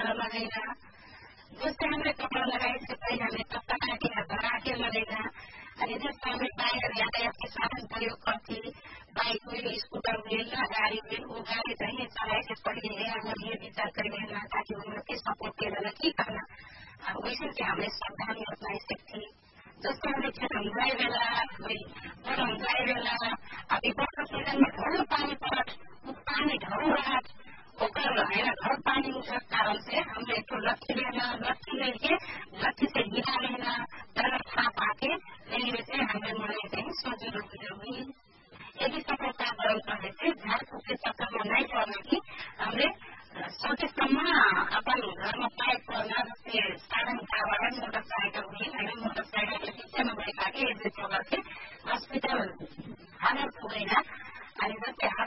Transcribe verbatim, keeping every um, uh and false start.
कपड़ा लगेगा, जैसे हमने कपड़ा लगाए इससे पहले हमें कपड़ा काटे बना के लगेगा। और जैसे हमें बाइक यातायात के साधन प्रयोग करती, बाइक हुई, स्कूटर हुई या गाड़ी हुई, वो गाड़ी कहीं चलाए से पहले अगर ये विचार करेंगे ना ताकि उन लोग के सपोर्ट के लिए की करना, वैसे कि हमें सावधानी अपना सकती। जैसे हमें खेतम गए बेला गरम गए बेला अभी बर्खा सीजन में ढलो पानी पड़त, पानी ढलो रहत, ओकर है घर पानी उठक कारण से हमने तो लट्ठी लेना, लट्ठी लेके लट्ठी से गिरा लेना, तरह छाप आके नहीं रहते हमें मरने से ही सोच रुक जाऊंगी। यदि सफलता गरम करने से झाड़ फूक के चक्कर में नहीं पड़ना कि हमने सोचे सम्मा अपन घर में पाइप करना से साधन वाहन मोटरसाइकिल हुई हमें मोटरसाइकिल के पीछे में बैठा के हॉस्पिटल हालत हो गई ना।